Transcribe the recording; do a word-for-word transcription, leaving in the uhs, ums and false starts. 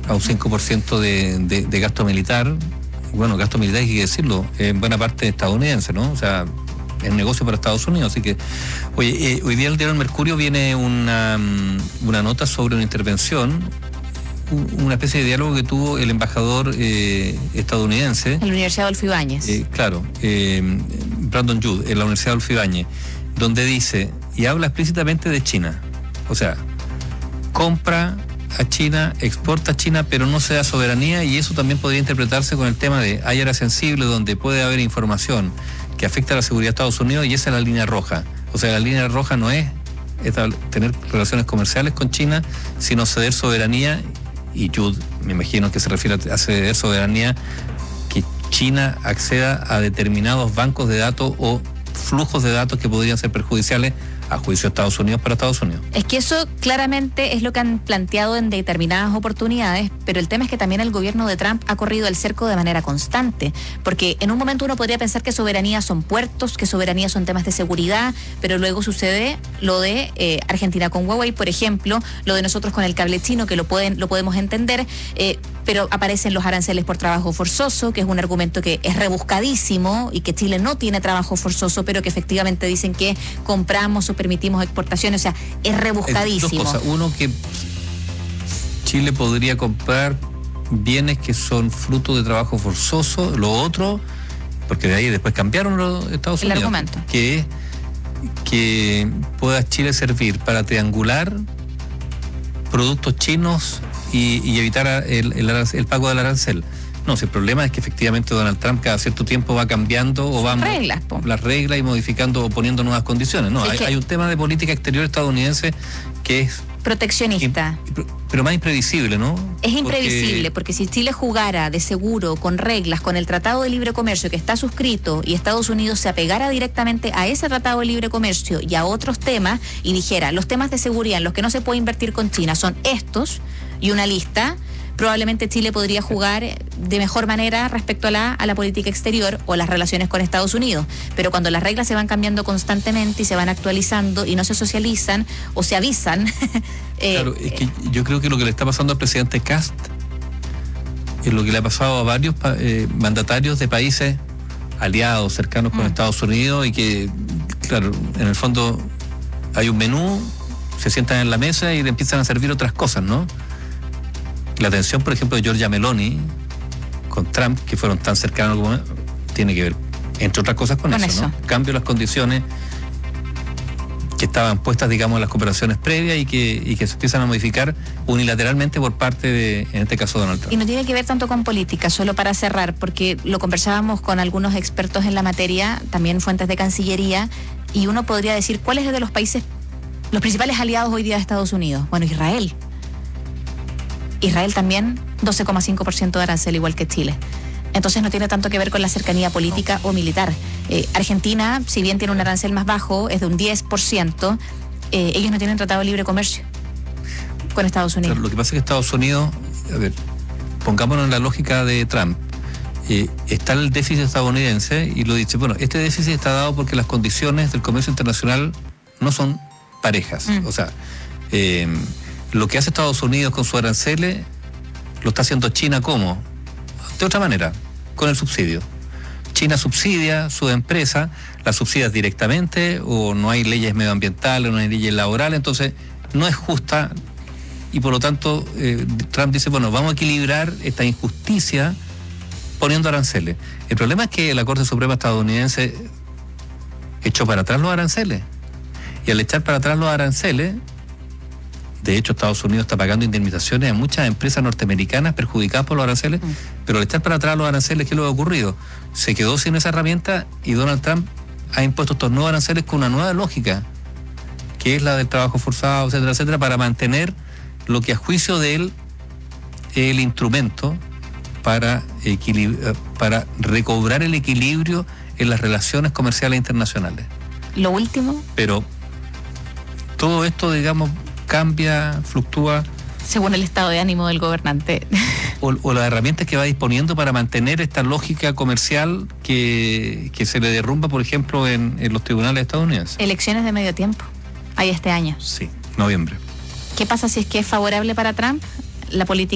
a un cinco por ciento de, de, de gasto militar. Bueno, gasto militar hay que decirlo, en buena parte estadounidense, ¿no? O sea, es negocio para Estados Unidos, así que, oye, eh, hoy día en el diario El Mercurio viene una, una nota sobre una intervención, una especie de diálogo que tuvo el embajador eh, estadounidense. En la Universidad Adolfo Ibáñez. Eh, claro, eh, Brandon Judd, en la Universidad Adolfo Ibáñez, donde dice, y habla explícitamente de China, o sea, compra a China, exporta a China, pero no se da soberanía, y eso también podría interpretarse con el tema de hay área sensible donde puede haber información que afecta a la seguridad de Estados Unidos, y esa es la línea roja. O sea, la línea roja no es tener relaciones comerciales con China, sino ceder soberanía, y Judd, me imagino que se refiere a ceder soberanía, que China acceda a determinados bancos de datos o flujos de datos que podrían ser perjudiciales a juicio de Estados Unidos para Estados Unidos. Es que eso claramente es lo que han planteado en determinadas oportunidades, pero el tema es que también el gobierno de Trump ha corrido el cerco de manera constante, porque en un momento uno podría pensar que soberanía son puertos, que soberanía son temas de seguridad, pero luego sucede lo de eh, Argentina con Huawei, por ejemplo, lo de nosotros con el cable chino, que lo pueden lo podemos entender, eh, pero aparecen los aranceles por trabajo forzoso, que es un argumento que es rebuscadísimo y que Chile no tiene trabajo forzoso, pero que efectivamente dicen que compramos o permitimos exportaciones, o sea, es rebuscadísimo. Dos cosas. Uno, que Chile podría comprar bienes que son fruto de trabajo forzoso. Lo otro, porque de ahí después cambiaron los Estados El Unidos. argumento. Que, que pueda Chile servir para triangular productos chinos y, y evitar el, el, el pago del arancel. No, si el problema es que efectivamente Donald Trump cada cierto tiempo va cambiando o va reglas, po. las reglas y modificando o poniendo nuevas condiciones. No, sí, hay, que... hay un tema de política exterior estadounidense que es proteccionista. Y, pero más imprevisible, ¿no? Es imprevisible, porque... porque si Chile jugara de seguro, con reglas, con el Tratado de Libre Comercio que está suscrito, y Estados Unidos se apegara directamente a ese Tratado de Libre Comercio y a otros temas, y dijera, los temas de seguridad en los que no se puede invertir con China son estos, y una lista, probablemente Chile podría jugar de mejor manera respecto a la, a la política exterior o las relaciones con Estados Unidos. Pero cuando las reglas se van cambiando constantemente y se van actualizando y no se socializan o se avisan... eh, claro, es que yo creo que lo que le está pasando al presidente Kast es lo que le ha pasado a varios eh, mandatarios de países aliados, cercanos con mm. Estados Unidos, y que, claro, en el fondo hay un menú, se sientan en la mesa y le empiezan a servir otras cosas, ¿no? La tensión, por ejemplo, de Giorgia Meloni con Trump, que fueron tan cercanos como tiene que ver, entre otras cosas, con, con eso, eso, ¿no? Cambio las condiciones que estaban puestas, digamos, en las cooperaciones previas y que, y que se empiezan a modificar unilateralmente por parte de, en este caso, Donald Trump. Y no tiene que ver tanto con política, solo para cerrar, porque lo conversábamos con algunos expertos en la materia, también fuentes de Cancillería, y uno podría decir, ¿cuál es de los países, los principales aliados hoy día de Estados Unidos? Bueno, Israel. Israel también, doce coma cinco por ciento de arancel, igual que Chile. Entonces no tiene tanto que ver con la cercanía política o militar. Eh, Argentina, si bien tiene un arancel más bajo, es de un diez por ciento, eh, ellos no tienen tratado de libre comercio con Estados Unidos. Claro, lo que pasa es que Estados Unidos, a ver, pongámonos en la lógica de Trump, eh, está el déficit estadounidense y lo dice, bueno, este déficit está dado porque las condiciones del comercio internacional no son parejas. Mm. O sea, eh, lo que hace Estados Unidos con sus aranceles lo está haciendo China, ¿cómo? De otra manera, con el subsidio. China subsidia su empresa, la subsidia directamente, o no hay leyes medioambientales, no hay leyes laborales, entonces no es justa, y por lo tanto eh, Trump dice, bueno, vamos a equilibrar esta injusticia poniendo aranceles. El problema es que la Corte Suprema estadounidense echó para atrás los aranceles, y al echar para atrás los aranceles, de hecho, Estados Unidos está pagando indemnizaciones a muchas empresas norteamericanas perjudicadas por los aranceles, mm. pero al echar para atrás los aranceles, ¿qué es lo que ha ocurrido? Se quedó sin esa herramienta y Donald Trump ha impuesto estos nuevos aranceles con una nueva lógica, que es la del trabajo forzado, etcétera, etcétera, para mantener lo que a juicio de él es el instrumento para, equilib- para recobrar el equilibrio en las relaciones comerciales internacionales. Lo último. Pero todo esto, digamos, cambia, fluctúa. Según el estado de ánimo del gobernante. O, o las herramientas que va disponiendo para mantener esta lógica comercial que, que se le derrumba, por ejemplo, en, en los tribunales estadounidenses. Elecciones de medio tiempo. Hay este año. Sí, noviembre. ¿Qué pasa si es que es favorable para Trump la política